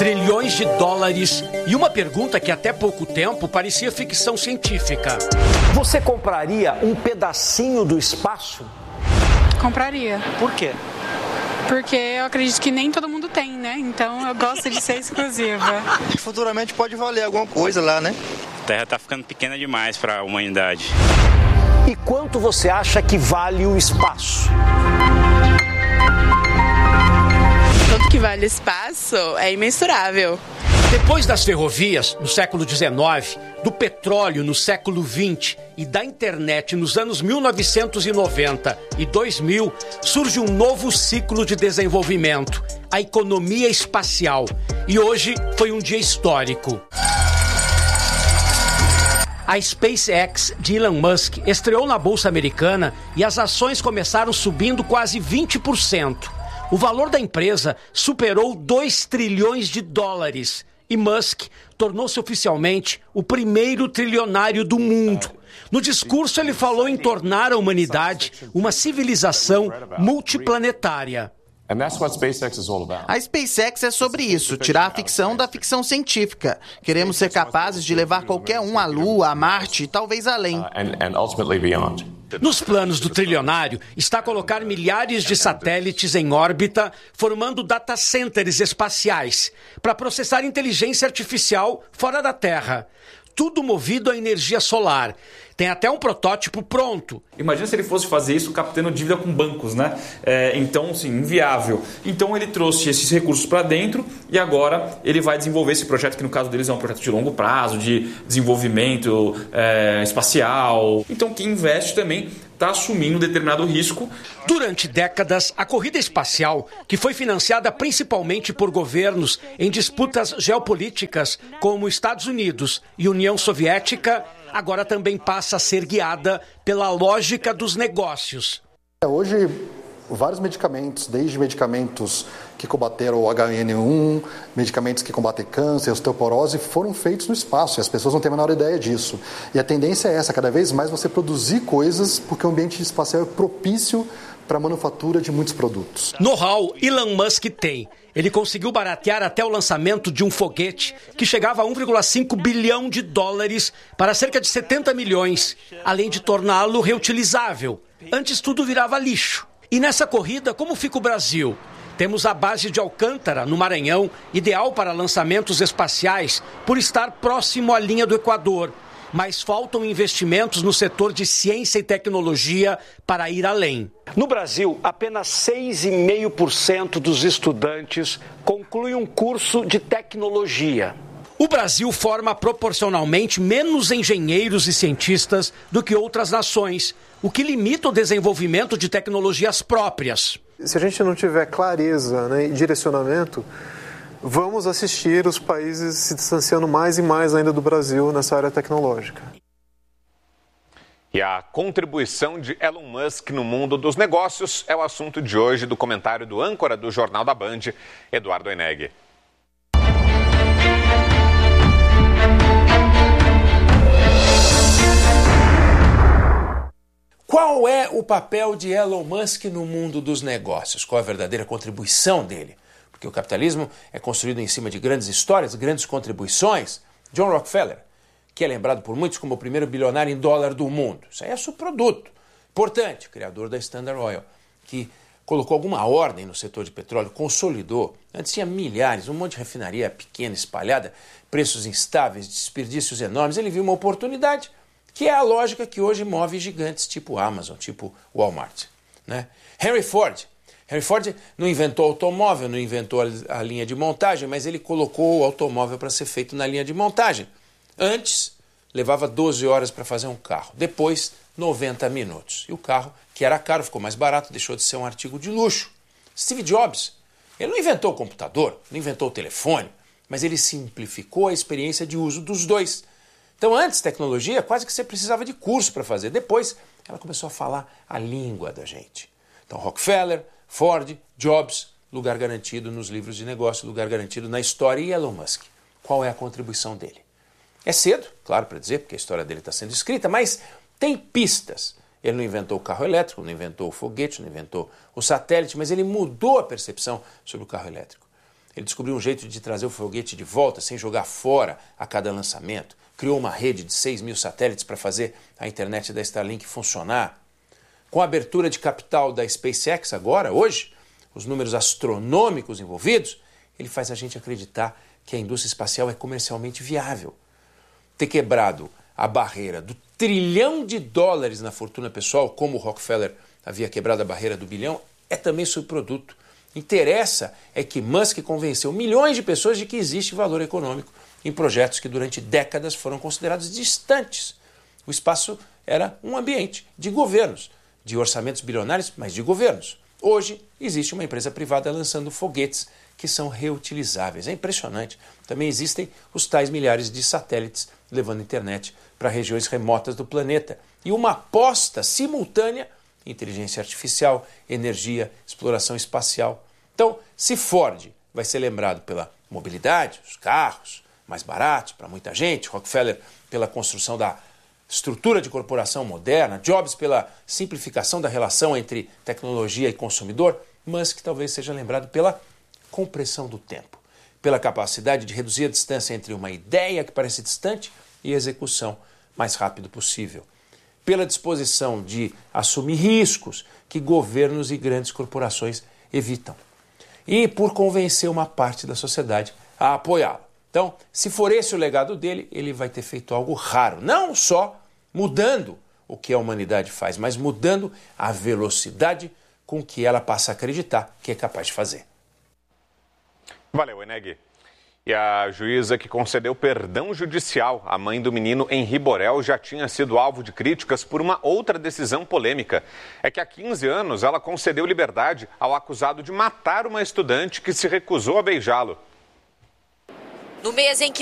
Trilhões de dólares e uma pergunta que até pouco tempo parecia ficção científica. Você compraria um pedacinho do espaço? Compraria. Por quê? Porque eu acredito que nem todo mundo tem, né? Então eu gosto de ser exclusiva. Futuramente pode valer alguma coisa lá, né? A Terra está ficando pequena demais para a humanidade. E quanto você acha que vale o espaço? Quanto que vale o espaço é imensurável. Depois das ferrovias, no século XIX, do petróleo no século XX e da internet nos anos 1990 e 2000, surge um novo ciclo de desenvolvimento, a economia espacial. E hoje foi um dia histórico. A SpaceX de Elon Musk estreou na Bolsa Americana e as ações começaram subindo quase 20%. O valor da empresa superou 2 trilhões de dólares e Musk tornou-se oficialmente o primeiro trilionário do mundo. No discurso, ele falou em tornar a humanidade uma civilização multiplanetária. A SpaceX é sobre isso, tirar a ficção da ficção científica. Queremos ser capazes de levar qualquer um à Lua, a Marte e talvez além. Nos planos do trilionário está colocar milhares de satélites em órbita, formando data centers espaciais, para processar inteligência artificial fora da Terra. Tudo movido a energia solar. Tem até um protótipo pronto. Imagina se ele fosse fazer isso captando dívida com bancos, né? Então, assim, inviável. Então ele trouxe esses recursos para dentro e agora ele vai desenvolver esse projeto, que no caso deles é um projeto de longo prazo, de desenvolvimento espacial. Então quem investe também está assumindo um determinado risco. Durante décadas, a corrida espacial, que foi financiada principalmente por governos em disputas geopolíticas como Estados Unidos e União Soviética, agora também passa a ser guiada pela lógica dos negócios. Hoje, vários medicamentos, desde medicamentos que combateram o HN1, medicamentos que combatem câncer, osteoporose, foram feitos no espaço e as pessoas não têm a menor ideia disso. E a tendência é essa, cada vez mais você produzir coisas, porque o ambiente espacial é propício para a manufatura de muitos produtos. Know-how Elon Musk tem. Ele conseguiu baratear até o lançamento de um foguete que chegava a 1,5 bilhão de dólares para cerca de 70 milhões, além de torná-lo reutilizável. Antes tudo virava lixo. E nessa corrida, como fica o Brasil? Temos a base de Alcântara, no Maranhão, ideal para lançamentos espaciais por estar próximo à linha do Equador. Mas faltam investimentos no setor de ciência e tecnologia para ir além. No Brasil, apenas 6,5% dos estudantes concluem um curso de tecnologia. O Brasil forma proporcionalmente menos engenheiros e cientistas do que outras nações, o que limita o desenvolvimento de tecnologias próprias. Se a gente não tiver clareza, né, e direcionamento, vamos assistir os países se distanciando mais e mais ainda do Brasil nessa área tecnológica. E a contribuição de Elon Musk no mundo dos negócios é o assunto de hoje do comentário do âncora do Jornal da Band, Eduardo Eneg. Qual é o papel de Elon Musk no mundo dos negócios? Qual é a verdadeira contribuição dele? Porque o capitalismo é construído em cima de grandes histórias, grandes contribuições. John Rockefeller, que é lembrado por muitos como o primeiro bilionário em dólar do mundo. Isso aí é subproduto. Importante, criador da Standard Oil, que colocou alguma ordem no setor de petróleo, consolidou. Antes tinha milhares, um monte de refinaria pequena, espalhada, preços instáveis, desperdícios enormes. Ele viu uma oportunidade, que é a lógica que hoje move gigantes tipo Amazon, tipo Walmart, né? Henry Ford não inventou automóvel, não inventou a linha de montagem, mas ele colocou o automóvel para ser feito na linha de montagem. Antes, levava 12 horas para fazer um carro. Depois, 90 minutos. E o carro, que era caro, ficou mais barato, deixou de ser um artigo de luxo. Steve Jobs, ele não inventou o computador, não inventou o telefone, mas ele simplificou a experiência de uso dos dois. Então, antes, tecnologia, quase que você precisava de curso para fazer. Depois, ela começou a falar a língua da gente. Então, Rockefeller, Ford, Jobs, lugar garantido nos livros de negócio, lugar garantido na história. E Elon Musk, qual é a contribuição dele? É cedo, claro, para dizer, porque a história dele está sendo escrita, mas tem pistas. Ele não inventou o carro elétrico, não inventou o foguete, não inventou o satélite, mas ele mudou a percepção sobre o carro elétrico. Ele descobriu um jeito de trazer o foguete de volta sem jogar fora a cada lançamento. Criou uma rede de 6 mil satélites para fazer a internet da Starlink funcionar. Com a abertura de capital da SpaceX agora, hoje, os números astronômicos envolvidos, ele faz a gente acreditar que a indústria espacial é comercialmente viável. Ter quebrado a barreira do $1 trilhão na fortuna pessoal, como o Rockefeller havia quebrado a barreira do $1 bilhão, é também subproduto. Interessa é que Musk convenceu milhões de pessoas de que existe valor econômico em projetos que durante décadas foram considerados distantes. O espaço era um ambiente de governos, de orçamentos bilionários, mas de governos. Hoje existe uma empresa privada lançando foguetes que são reutilizáveis. É impressionante. Também existem os tais milhares de satélites levando internet para regiões remotas do planeta. E uma aposta simultânea em inteligência artificial, energia, exploração espacial. Então, se Ford vai ser lembrado pela mobilidade, os carros mais baratos para muita gente, Rockefeller pela construção da estrutura de corporação moderna, Jobs pela simplificação da relação entre tecnologia e consumidor, Musk talvez seja lembrado pela compressão do tempo, pela capacidade de reduzir a distância entre uma ideia que parece distante e a execução mais rápido possível, pela disposição de assumir riscos que governos e grandes corporações evitam, e por convencer uma parte da sociedade a apoiá-lo. Então, se for esse o legado dele, ele vai ter feito algo raro, não só mudando o que a humanidade faz, mas mudando a velocidade com que ela passa a acreditar que é capaz de fazer. Valeu, Eneg. E a juíza que concedeu perdão judicial à mãe do menino Henri Borel já tinha sido alvo de críticas por uma outra decisão polêmica. É que há 15 anos ela concedeu liberdade ao acusado de matar uma estudante que se recusou a beijá-lo. No mês em que